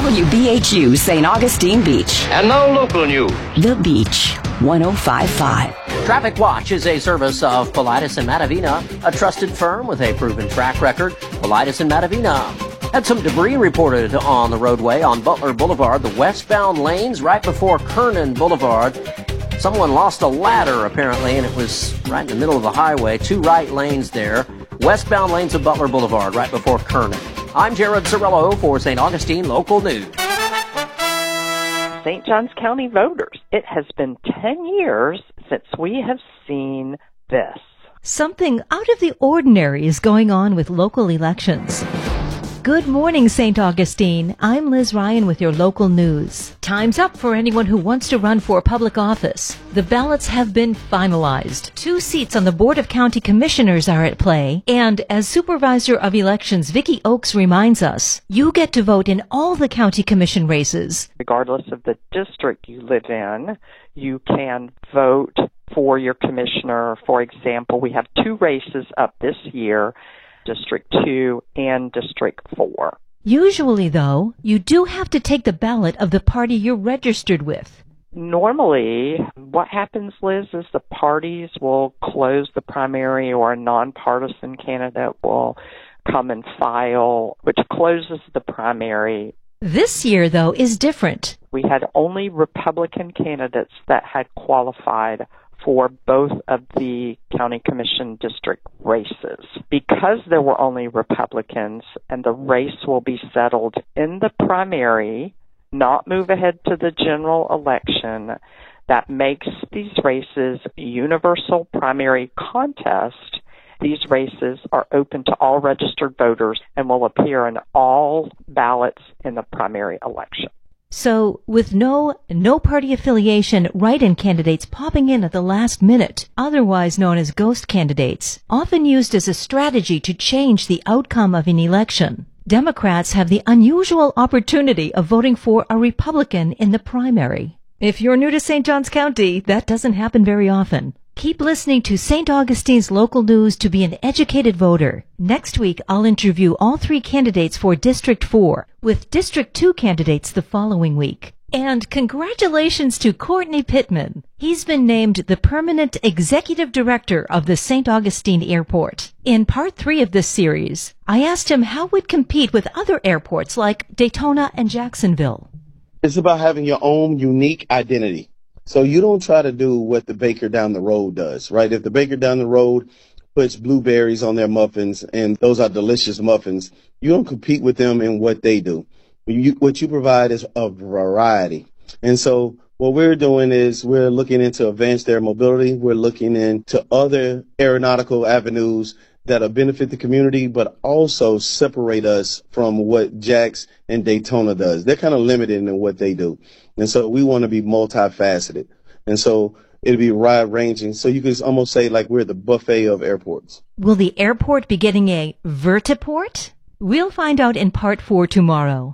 WBHU St. Augustine Beach. And now local news. The Beach, 105.5. Traffic Watch is a service of Paulides and Matavina, a trusted firm with a proven track record. Paulides and Matavina had some debris reported on the roadway on Butler Boulevard, the westbound lanes right before Kernan Boulevard. Someone lost a ladder, apparently, and it was right in the middle of the highway. 2 right lanes there. Westbound lanes of Butler Boulevard, right before Kernan. I'm Jared Cirillo for St. Augustine Local News. St. Johns County voters, it has been 10 years since we have seen this. Something out of the ordinary is going on with local elections. Good morning, St. Augustine. I'm Liz Ryan with your local news. Time's up for anyone who wants to run for public office. The ballots have been finalized. 2 seats on the Board of County Commissioners are at play. And as Supervisor of Elections Vicki Oakes reminds us, you get to vote in all the county commission races. Regardless of the district you live in, you can vote for your commissioner. For example, we have 2 races up this year, District 2 and District 4. Usually, though, you do have to take the ballot of the party you're registered with. Normally, what happens, Liz, is the parties will close the primary or a nonpartisan candidate will come and file, which closes the primary. This year, though, is different. We had only Republican candidates that had qualified for both of the county commission district races. Because there were only Republicans and the race will be settled in the primary, not move ahead to the general election, that makes these races universal primary contest. These races are open to all registered voters and will appear in all ballots in the primary election. So, with no party affiliation write-in candidates popping in at the last minute, otherwise known as ghost candidates, often used as a strategy to change the outcome of an election, Democrats have the unusual opportunity of voting for a Republican in the primary. If you're new to St. Johns County, that doesn't happen very often. Keep listening to St. Augustine's local news to be an educated voter. Next week, I'll interview all 3 candidates for District 4, with District 2 candidates the following week. And congratulations to Courtney Pittman. He's been named the permanent executive director of the St. Augustine Airport. In part 3 of this series, I asked him how it would compete with other airports like Daytona and Jacksonville. It's about having your own unique identity. So you don't try to do what the baker down the road does, right? If the baker down the road puts blueberries on their muffins and those are delicious muffins, you don't compete with them in what they do. What you provide is a variety. And so what we're doing is we're looking into advanced air mobility. We're looking into other aeronautical avenues that'll benefit the community, but also separate us from what Jax and Daytona does. They're kind of limited in what they do. And so we want to be multifaceted. And so it'll be wide ranging. So you could almost say like we're the buffet of airports. Will the airport be getting a vertiport? We'll find out in part 4 tomorrow.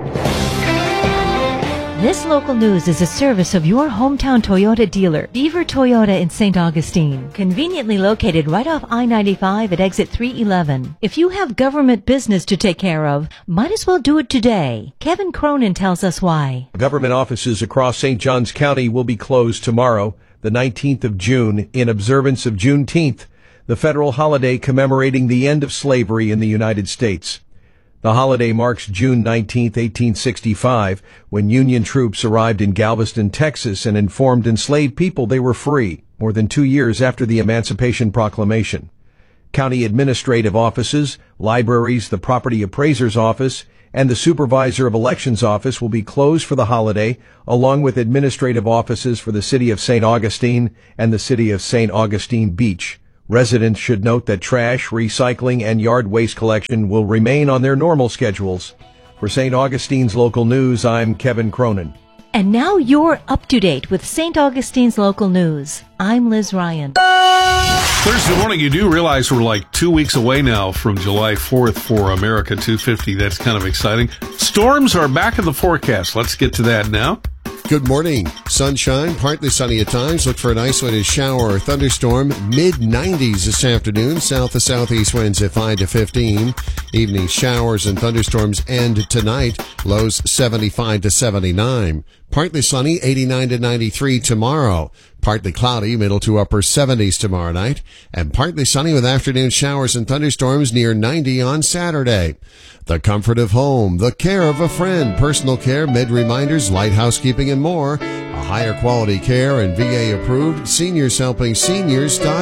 This local news is a service of your hometown Toyota dealer, Beaver Toyota in St. Augustine, conveniently located right off I-95 at exit 311. If you have government business to take care of, might as well do it today. Kevin Cronin tells us why. Government offices across St. Johns County will be closed tomorrow, the 19th of June, in observance of Juneteenth, the federal holiday commemorating the end of slavery in the United States. The holiday marks June 19, 1865, when Union troops arrived in Galveston, Texas, and informed enslaved people they were free, more than 2 years after the Emancipation Proclamation. County administrative offices, libraries, the property appraiser's office, and the supervisor of elections office will be closed for the holiday, along with administrative offices for the city of St. Augustine and the city of St. Augustine Beach. Residents should note that trash, recycling, and yard waste collection will remain on their normal schedules. For St. Augustine's local news, I'm Kevin Cronin. And now you're up to date with St. Augustine's local news. I'm Liz Ryan. Thursday morning, you do realize we're like 2 weeks away now from July 4th for America 250. That's kind of exciting. Storms are back in the forecast. Let's get to that now. Good morning. Sunshine, partly sunny at times. Look for an isolated shower or thunderstorm. Mid-90s this afternoon. South to southeast winds at 5 to 15. Evening showers and thunderstorms end tonight. Lows 75 to 79. Partly sunny, 89 to 93 tomorrow. Partly cloudy, middle to upper 70s tomorrow night. And partly sunny with afternoon showers and thunderstorms near 90 on Saturday. The comfort of home, the care of a friend, personal care, med reminders, light housekeeping, and more. A higher quality care and VA approved.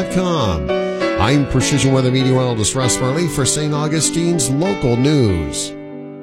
SeniorsHelpingSeniors.com. I'm Precision Weather Meteorologist Russ Murley for St. Augustine's Local News.